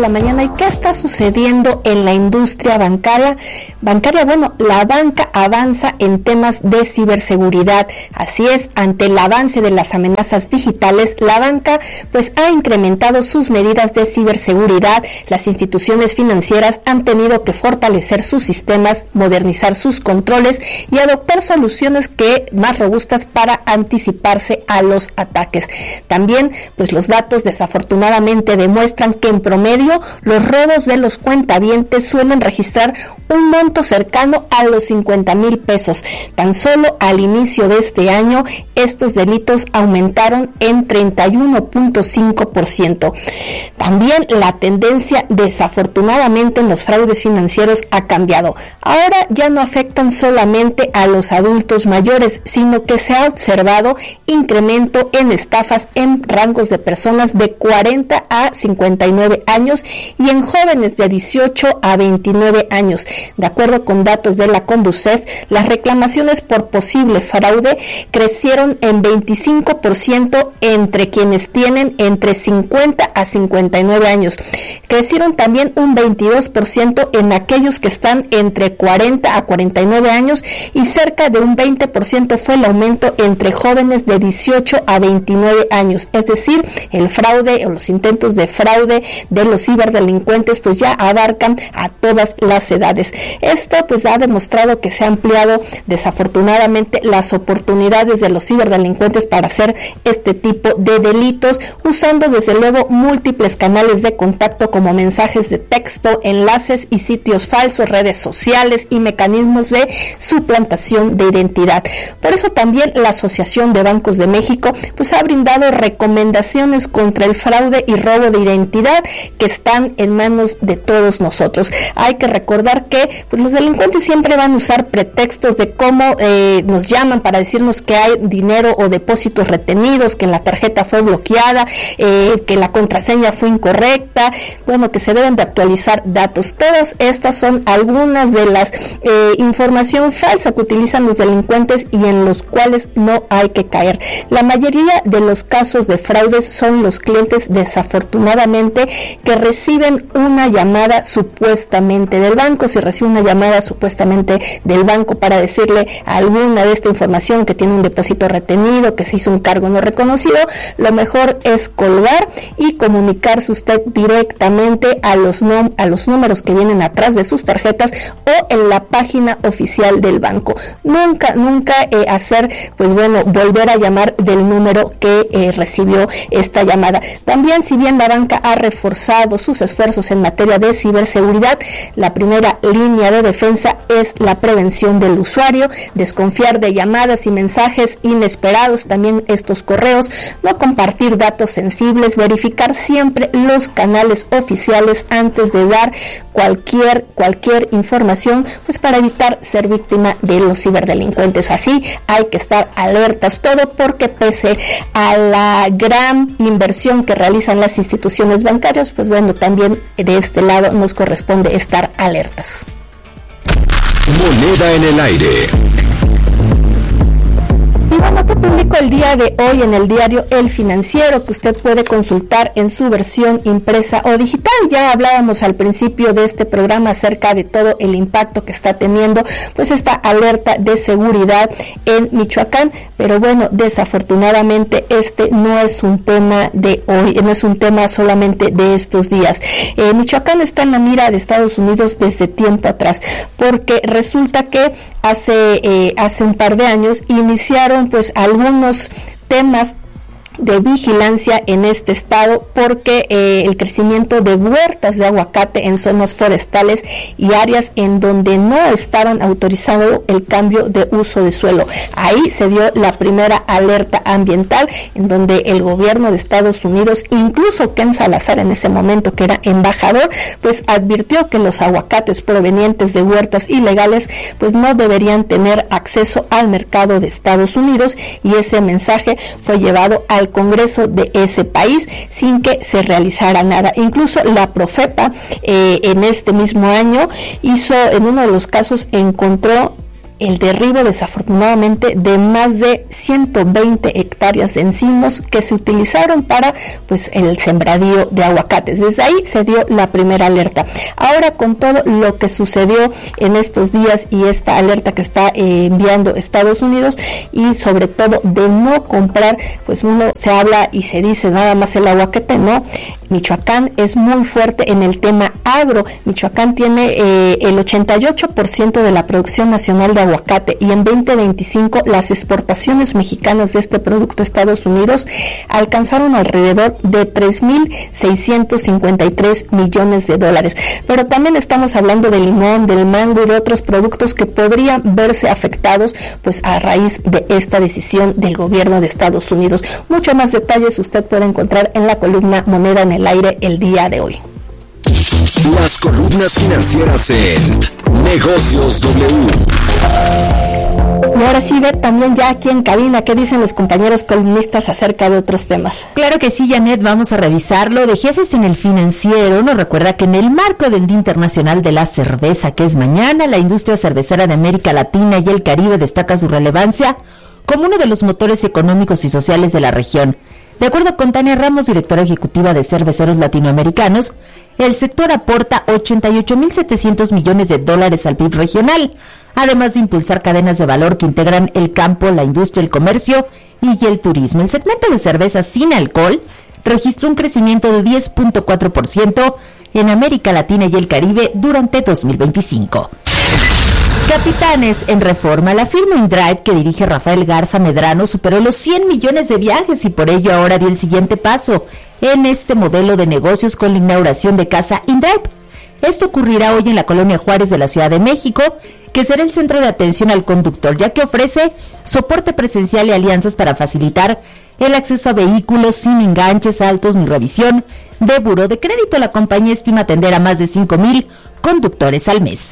la mañana. ¿Y qué está sucediendo en la industria bancaria? Bueno, la banca avanza en temas de ciberseguridad. Así es, ante el avance de las amenazas digitales, la banca pues ha incrementado sus medidas de ciberseguridad. Las instituciones financieras han tenido que fortalecer sus sistemas, modernizar sus controles y adoptar soluciones más robustas para anticiparse a los ataques. También, pues los datos desafortunadamente demuestran que en promedio los robos de los cuentavientes suelen registrar un monto cercano a los 50,000 pesos. Tan solo al inicio de este año, estos delitos aumentaron en 31.5%. También la tendencia desafortunadamente en los fraudes financieros ha cambiado. Ahora ya no afectan solamente a los adultos mayores, sino que se ha observado incremento en estafas en rangos de personas de 40 a 59 años y en jóvenes de 18 a 29 años. De acuerdo con datos de la Conducef, las reclamaciones por posible fraude crecieron en 25% entre quienes tienen entre 50 a 59 años. Crecieron también un 22% en aquellos que están entre 40 a 49 años y cerca de un 20% fue el aumento entre jóvenes de 18 a 29 años. Es decir, el fraude o los intentos de fraude de los ciberdelincuentes pues ya abarcan a todas las edades. Esto pues ha demostrado que se ha ampliado desafortunadamente las oportunidades de los ciberdelincuentes para hacer este tipo de delitos, usando desde luego múltiples canales de contacto como mensajes de texto, enlaces y sitios falsos, redes sociales y mecanismos de suplantación de identidad. Por eso también la Asociación de Bancos de México pues ha brindado recomendaciones contra el fraude y robo de identidad que están en manos de todos nosotros. Hay que recordar que pues, los delincuentes siempre van a usar pretextos de cómo nos llaman para decirnos que hay dinero o depósitos retenidos, que la tarjeta fue bloqueada, que la contraseña fue incorrecta, bueno, que se deben de actualizar datos. Todas estas son algunas de las información falsa que utilizan los delincuentes y en los cuales no hay que caer. La mayoría de los casos de fraudes son los clientes desafortunadamente que reciben una llamada supuestamente del banco. Si recibe una llamada supuestamente del banco para decirle alguna de esta información, que tiene un depósito retenido, que se hizo un cargo no reconocido, lo mejor es colgar y comunicarse usted directamente a los números que vienen atrás de sus tarjetas o en la página oficial del banco. Nunca hacer, pues bueno, volver a llamar del número que recibió esta llamada. También, si bien la banca ha reforzado sus esfuerzos en materia de ciberseguridad, la primera línea de defensa es la prevención del usuario, desconfiar de llamadas y mensajes inesperados, también estos correos, no compartir datos sensibles, verificar siempre los canales oficiales antes de dar cualquier información, pues para evitar ser víctima de los ciberdelincuentes. Así hay que estar alertas, todo porque pese a la gran inversión que realizan las instituciones bancarias, pues bueno, también de este lado nos corresponde estar alertas. Moneda en el aire. Y bueno, ¿qué publicó el día de hoy en el diario El Financiero, que usted puede consultar en su versión impresa o digital? Ya hablábamos al principio de este programa acerca de todo el impacto que está teniendo pues esta alerta de seguridad en Michoacán, pero bueno, desafortunadamente este no es un tema de hoy, no es un tema solamente de estos días. Michoacán está en la mira de Estados Unidos desde tiempo atrás, porque resulta que hace un par de años iniciaron pues algunos temas de vigilancia en este estado porque el crecimiento de huertas de aguacate en zonas forestales y áreas en donde no estaban autorizado el cambio de uso de suelo. Ahí se dio la primera alerta ambiental en donde el gobierno de Estados Unidos, incluso Ken Salazar en ese momento que era embajador, pues advirtió que los aguacates provenientes de huertas ilegales pues no deberían tener acceso al mercado de Estados Unidos, y ese mensaje fue llevado al Congreso de ese país sin que se realizara nada. Incluso la Profepa en este mismo año hizo, en uno de los casos encontró el derribo desafortunadamente de más de 120 hectáreas de encinos que se utilizaron para pues el sembradío de aguacates. Desde ahí se dio la primera alerta. Ahora, con todo lo que sucedió en estos días y esta alerta que está enviando Estados Unidos, y sobre todo de no comprar, pues uno se habla y se dice nada más el aguacate, no. Michoacán es muy fuerte en el tema agro. Michoacán tiene el 88% de la producción nacional de aguacate, y en 2025 las exportaciones mexicanas de este producto a Estados Unidos alcanzaron alrededor de 3,653 millones de dólares. Pero también estamos hablando del limón, del mango y de otros productos que podrían verse afectados pues a raíz de esta decisión del gobierno de Estados Unidos. Mucho más detalles usted puede encontrar en la columna Moneda en el Aire el día de hoy. Las columnas financieras en Negocios W. Y ahora sí, Beth, también ya aquí en cabina, ¿qué dicen los compañeros columnistas acerca de otros temas? Claro que sí, Janet, vamos a revisarlo. De Jefes en el Financiero nos recuerda que en el marco del Día Internacional de la Cerveza, que es mañana, la industria cervecera de América Latina y el Caribe destaca su relevancia como uno de los motores económicos y sociales de la región. De acuerdo con Tania Ramos, directora ejecutiva de Cerveceros Latinoamericanos, el sector aporta 88.700 millones de dólares al PIB regional, además de impulsar cadenas de valor que integran el campo, la industria, el comercio y el turismo. El segmento de cervezas sin alcohol registró un crecimiento de 10.4% en América Latina y el Caribe durante 2025. Capitanes en reforma. La firma InDrive que dirige Rafael Garza Medrano superó los 100 millones de viajes y por ello ahora dio el siguiente paso en este modelo de negocios con la inauguración de Casa InDrive. Esto ocurrirá hoy en la Colonia Juárez de la Ciudad de México, que será el centro de atención al conductor, ya que ofrece soporte presencial y alianzas para facilitar el acceso a vehículos sin enganches altos ni revisión de buró de crédito. La compañía estima atender a más de 5,000 conductores al mes.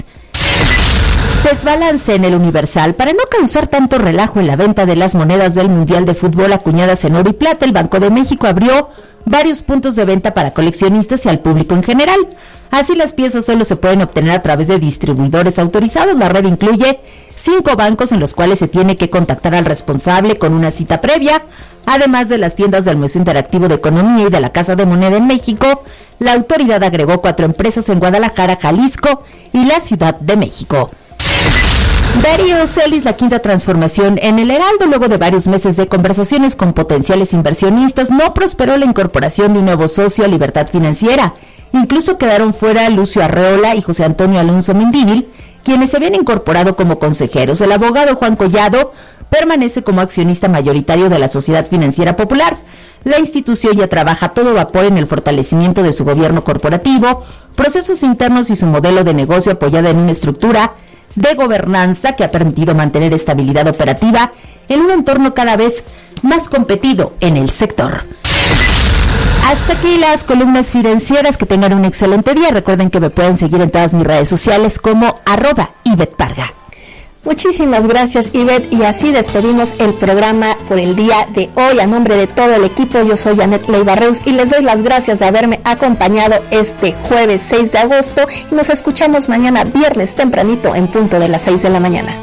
Desbalance en el Universal. Para no causar tanto relajo en la venta de las monedas del Mundial de Fútbol acuñadas en oro y plata, el Banco de México abrió varios puntos de venta para coleccionistas y al público en general. Así, las piezas solo se pueden obtener a través de distribuidores autorizados. La red incluye 5 bancos en los cuales se tiene que contactar al responsable con una cita previa. Además de las tiendas del Museo Interactivo de Economía y de la Casa de Moneda en México, la autoridad agregó 4 empresas en Guadalajara, Jalisco y la Ciudad de México. Darío Celis, la quinta transformación en el Heraldo. Luego de varios meses de conversaciones con potenciales inversionistas, no prosperó la incorporación de un nuevo socio a Libertad Financiera. Incluso quedaron fuera Lucio Arreola y José Antonio Alonso Mendívil, quienes se habían incorporado como consejeros. El abogado Juan Collado permanece como accionista mayoritario de la Sociedad Financiera Popular. La institución ya trabaja a todo vapor en el fortalecimiento de su gobierno corporativo, procesos internos y su modelo de negocio apoyada en una estructura de gobernanza que ha permitido mantener estabilidad operativa en un entorno cada vez más competido en el sector. Hasta aquí las columnas financieras. Que tengan un excelente día. Recuerden que me pueden seguir en todas mis redes sociales como @IvetParga. Muchísimas gracias, Ivette, y así despedimos el programa por el día de hoy. A nombre de todo el equipo, yo soy Janet Leiva-Reus y les doy las gracias de haberme acompañado este jueves 6 de agosto y nos escuchamos mañana viernes tempranito en punto de las 6 de la mañana.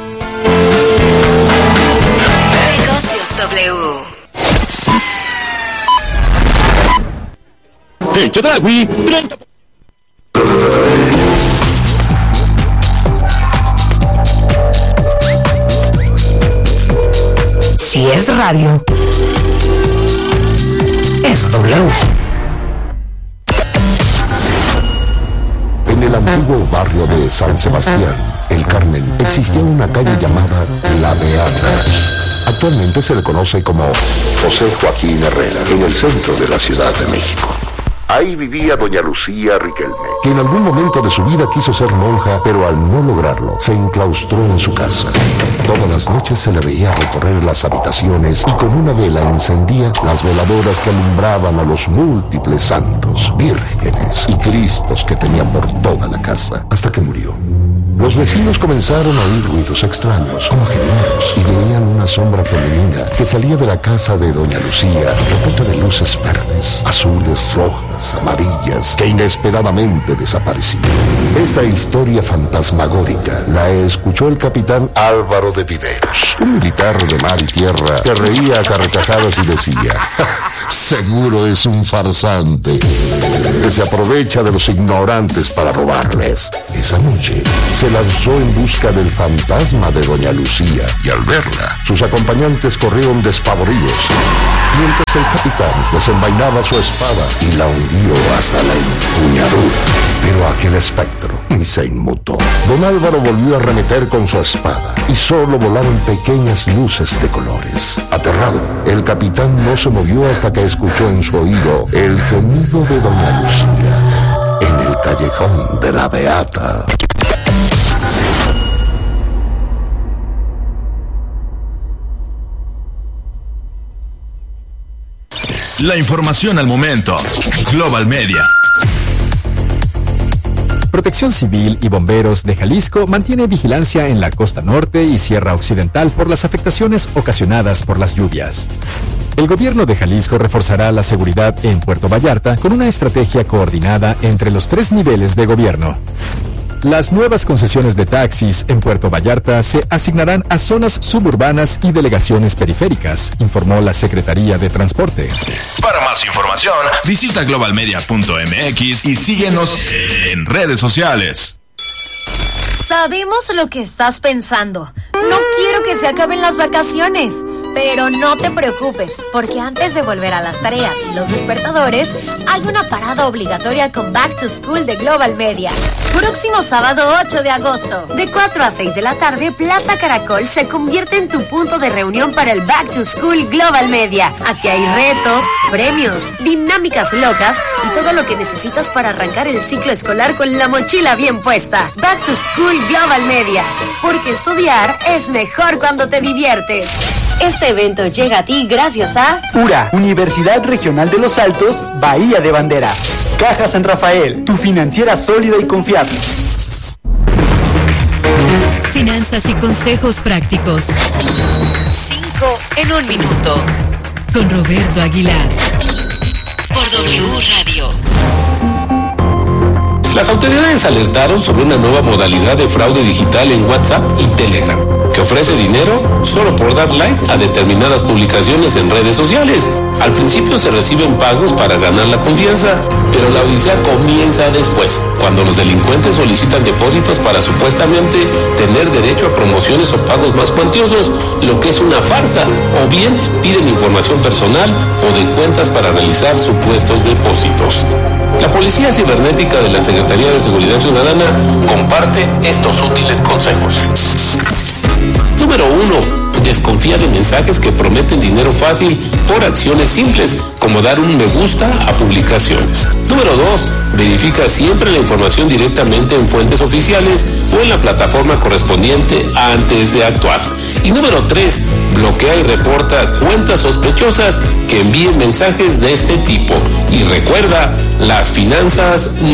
Negocios W. Chedraui, 30. Si es radio, es W. En el antiguo barrio de San Sebastián, El Carmen, existía una calle llamada La Beata. Actualmente se le conoce como José Joaquín Herrera, en el centro de la Ciudad de México. Ahí vivía doña Lucía Riquelme, que en algún momento de su vida quiso ser monja, pero al no lograrlo, se enclaustró en su casa. Todas las noches se le veía recorrer las habitaciones y con una vela encendía las veladoras que alumbraban a los múltiples santos, vírgenes y cristos que tenía por toda la casa, hasta que murió. Los vecinos comenzaron a oír ruidos extraños, como gemidos, y veían una sombra femenina que salía de la casa de doña Lucía, repleta de luces verdes, azules, rojas, amarillas, que inesperadamente desaparecían. Esta historia fantasmagórica la escuchó el capitán Álvaro de Viveros, un militar de mar y tierra que reía a carcajadas y decía: seguro es un farsante que se aprovecha de los ignorantes para robarles. Esa noche se lanzó en busca del fantasma de doña Lucía y al verla, sus acompañantes corrieron despavoridos, mientras el capitán desenvainaba su espada y la hundió hasta la empuñadura. Pero aquel espectro se inmutó. Don Álvaro volvió a arremeter con su espada y solo volaron pequeñas luces de colores. Aterrado, el capitán no se movió hasta que escuchó en su oído el gemido de doña Lucía en el callejón de la Beata. La información al momento. Global Media. Protección Civil y Bomberos de Jalisco mantiene vigilancia en la costa norte y sierra occidental por las afectaciones ocasionadas por las lluvias. El gobierno de Jalisco reforzará la seguridad en Puerto Vallarta con una estrategia coordinada entre los 3 niveles de gobierno. Las nuevas concesiones de taxis en Puerto Vallarta se asignarán a zonas suburbanas y delegaciones periféricas, informó la Secretaría de Transporte. Para más información, visita globalmedia.mx y síguenos en redes sociales. Sabemos lo que estás pensando. No quiero que se acaben las vacaciones. Pero no te preocupes, porque antes de volver a las tareas y los despertadores, hay una parada obligatoria con Back to School de Global Media. Próximo sábado 8 de agosto, de 4 a 6 de la tarde, Plaza Caracol se convierte en tu punto de reunión para el Back to School Global Media. Aquí hay retos, premios, dinámicas locas y todo lo que necesitas para arrancar el ciclo escolar con la mochila bien puesta. Back to School Global Media, porque estudiar es mejor cuando te diviertes. Este evento llega a ti gracias a URA, Universidad Regional de los Altos, Bahía de Bandera. Caja San Rafael, tu financiera sólida y confiable. Finanzas y consejos prácticos. 5 en 1 minuto. Con Roberto Aguilar. Por W Radio. Las autoridades alertaron sobre una nueva modalidad de fraude digital en WhatsApp y Telegram, que ofrece dinero solo por dar like a determinadas publicaciones en redes sociales. Al principio se reciben pagos para ganar la confianza, pero la odisea comienza después, cuando los delincuentes solicitan depósitos para supuestamente tener derecho a promociones o pagos más cuantiosos, lo que es una farsa, o bien piden información personal o de cuentas para realizar supuestos depósitos. La Policía Cibernética de la Secretaría de Seguridad Ciudadana comparte estos útiles consejos. Número 1. Desconfía de mensajes que prometen dinero fácil por acciones simples, como dar un me gusta a publicaciones. Número 2. Verifica siempre la información directamente en fuentes oficiales o en la plataforma correspondiente antes de actuar. Y número 3. Bloquea y reporta cuentas sospechosas que envíen mensajes de este tipo. Y recuerda, las finanzas